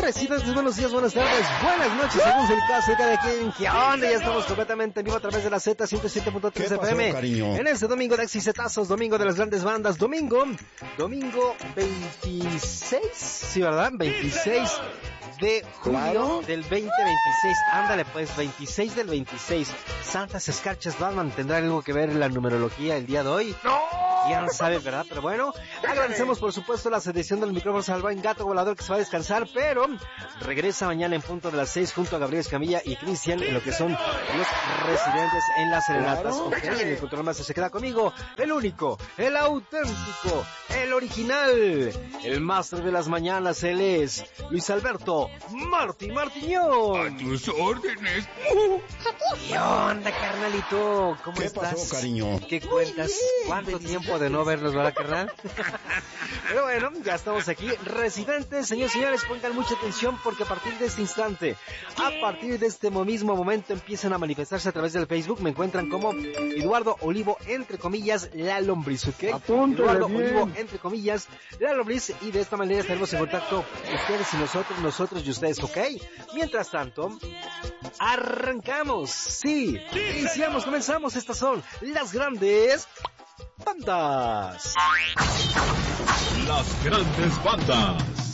Residentes, buenos días, buenas tardes, buenas noches, según sea el caso de cada quien. ¿Qué onda? Ya estamos completamente en vivo a través de la Z107.3 FM. Cariño? En este domingo de Exitazos, domingo de las grandes bandas, domingo 26, sí, ¿verdad? 26 de julio Claro. del 2026. Ándale pues, 26 del 26. Santas escarchas Batman, ¿tendrá algo que ver en la numerología el día de hoy? ¡No! Ya no sabe, ¿verdad? Pero bueno, agradecemos por supuesto la sedición del micrófono al buen Gato Volador que se va a descansar, pero regresa mañana en punto de las 6 junto a Gabriel Escamilla y Cristian en lo que son los residentes en las serenatas. Claro. Ok, en el control más se queda conmigo, el único, el auténtico, el original, el máster de las mañanas, él es Luis Alberto Martiñón. A tus órdenes. ¿Qué onda, carnalito? ¿Cómo ¿Qué estás? pasó, cariño? ¿Qué cuentas? ¿Cuánto tiempo de no vernos, verdad, carnal? Pero bueno, ya estamos aquí. Residentes, señores y señores, pongan mucha atención porque a partir de este instante, a partir de este mismo momento, empiezan a manifestarse a través del Facebook. Me encuentran como Eduardo Olivo, entre comillas, La Lombriz, ¿ok? Apúntale Eduardo bien. Olivo, entre comillas, La Lombriz, y de esta manera estaremos en contacto ustedes y nosotros y ustedes, ¿ok? Mientras tanto, arrancamos, sí, iniciamos, comenzamos. Estas son las grandes bandas. Las grandes bandas.